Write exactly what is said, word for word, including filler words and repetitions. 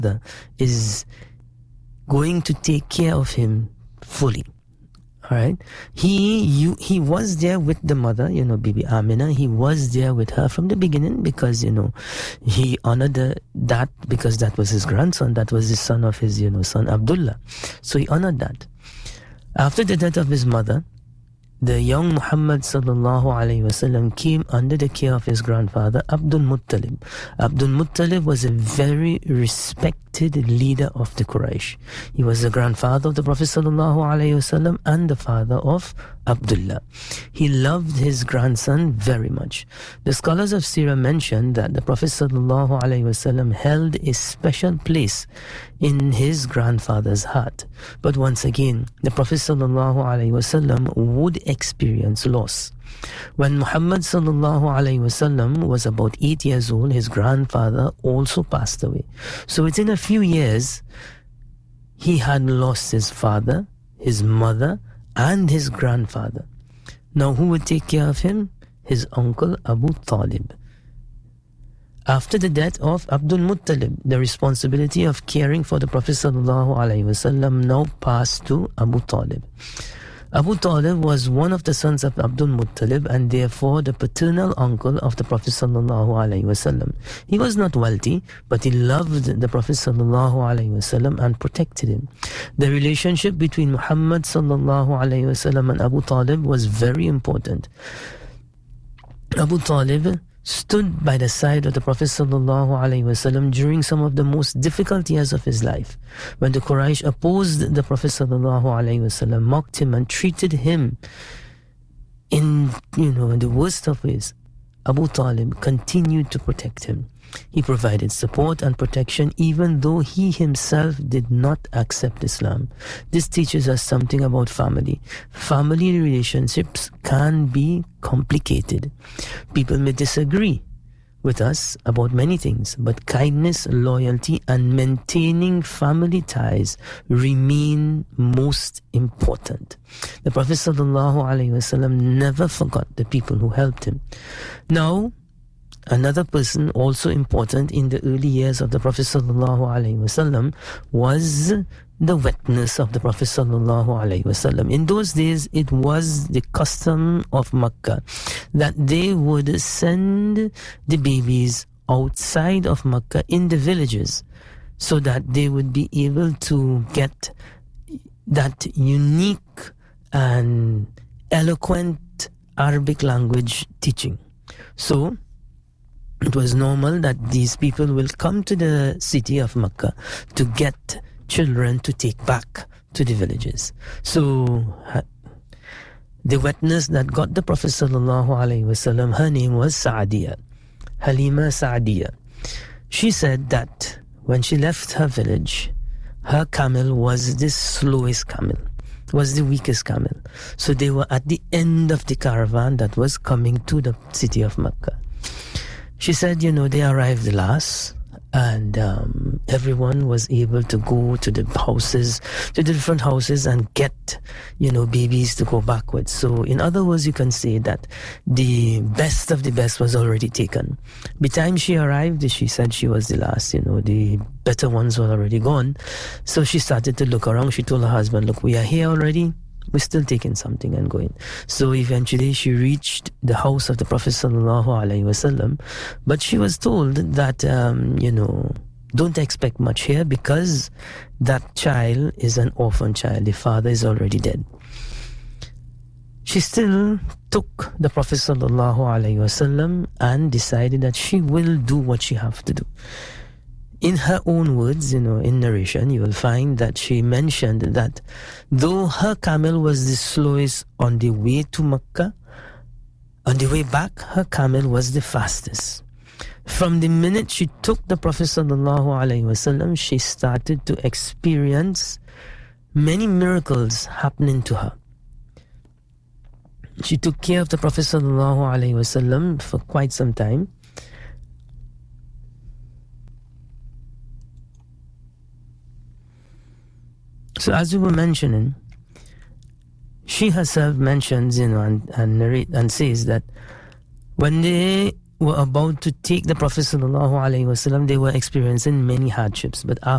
is going to take care of him fully. All right. He you he was there with the mother, you know, Bibi Amina. He was there with her from the beginning because, you know, he honored the, that because that was his grandson. That was the son of his, you know, son Abdullah. So he honored that. After the death of his mother, the young Muhammad sallallahu alayhi wasallam came under the care of his grandfather Abdul Muttalib. Abdul Muttalib was a very respected leader of the Quraysh. He was the grandfather of the Prophet sallallahu alayhi wasallam and the father of Abdullah. He loved his grandson very much. The scholars of Sirah mention that the Prophet sallallahu alayhi wasallam held a special place in his grandfather's heart. But once again, the Prophet sallallahu alayhi wasallam would experience loss. When Muhammad sallallahu alayhi wasallam was about eight years old, his grandfather also passed away. So within a few years, he had lost his father, his mother, and his grandfather. Now who would take care of him? His uncle Abu Talib. After the death of Abdul Muttalib, the responsibility of caring for the Prophet sallallahu alaihi wasallam now passed to Abu Talib. Abu Talib was one of the sons of Abdul Muttalib and therefore the paternal uncle of the Prophet sallallahu alaihi wasallam. He was not wealthy, but he loved the Prophet sallallahu alaihi wasallam and protected him. The relationship between Muhammad sallallahu alaihi wasallam and Abu Talib was very important. Abu Talib stood by the side of the Prophet sallallahu alaihi wasallam during some of the most difficult years of his life. When the Quraysh opposed the Prophet sallallahu alaihi wasallam, mocked him and treated him in, you know, in the worst of ways, Abu Talib continued to protect him. He provided support and protection even though he himself did not accept Islam. This teaches us something about family. Family relationships can be complicated. People may disagree with us about many things, but kindness, loyalty, and maintaining family ties remain most important. The Prophet sallallahu alaihi wasallam never forgot the people who helped him. Now, another person also important in the early years of the Prophet sallallahu alaihi wasallam was the witness of the Prophet sallallahu alaihi wasallam. In those days, it was the custom of Makkah that they would send the babies outside of Makkah in the villages so that they would be able to get that unique and eloquent Arabic language teaching. So it was normal that these people will come to the city of Makkah to get children to take back to the villages. So the witness that got the Prophet sallallahu alaihi wasallam, her name was Sa'diyah, Halima Sa'diyah. She said that when she left her village, her camel was the slowest camel, was the weakest camel. So they were at the end of the caravan that was coming to the city of Makkah. She said, you know, they arrived last, and um, everyone was able to go to the houses, to the different houses and get, you know, babies to go back with. So in other words, you can say that the best of the best was already taken. By the time she arrived, she said she was the last, you know, the better ones were already gone. So she started to look around. She told her husband, look, we are here already. We're still taking something and going. So eventually she reached the house of the Prophet sallallahu alaihi wasallam, but she was told that, um, you know, don't expect much here because that child is an orphan child. The father is already dead. She still took the Prophet sallallahu alaihi wasallam and decided that she will do what she have to do. In her own words, you know, in narration, you will find that she mentioned that though her camel was the slowest on the way to Makkah, on the way back, her camel was the fastest. From the minute she took the Prophet sallallahu alaihi wasallam, she started to experience many miracles happening to her. She took care of the Prophet sallallahu alaihi wasallam for quite some time. So as we were mentioning, she herself mentions, you know, and, and narrate and says that when they were about to take the Prophet sallallahu alaihi wasallam, they were experiencing many hardships. But after